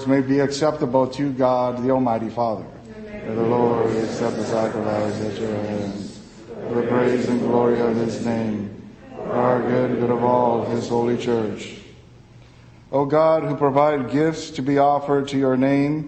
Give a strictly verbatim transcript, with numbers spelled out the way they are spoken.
words may be acceptable to God, the Almighty Father. May the Lord accept the sacrifice at your hands, for the praise and glory of his name, for our good and good of all his holy church. O God, who provide gifts to be offered to your name,